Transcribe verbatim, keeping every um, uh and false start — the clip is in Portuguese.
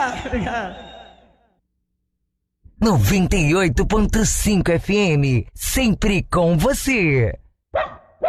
Obrigado, obrigado. noventa e oito ponto cinco F M, sempre com você.